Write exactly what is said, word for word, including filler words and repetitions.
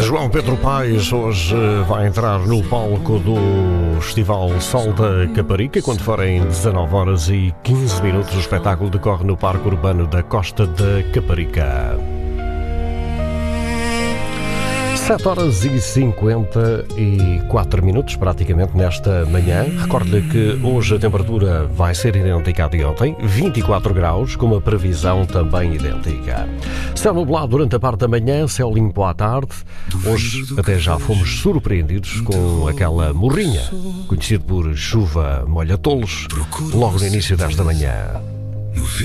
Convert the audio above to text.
João Pedro Paes hoje vai entrar no palco do Festival Sol da Caparica quando forem dezanove horas e quinze minutos. O espetáculo decorre no Parque Urbano da Costa da Caparica. sete horas e cinquenta e quatro minutos, praticamente, nesta manhã. Recordo-lhe que hoje a temperatura vai ser idêntica à de ontem, vinte e quatro graus, com uma previsão também idêntica. Céu nublado durante a parte da manhã, céu limpo à tarde. Hoje até já fomos surpreendidos com aquela morrinha, conhecido por chuva molha-tolos, logo no início desta manhã.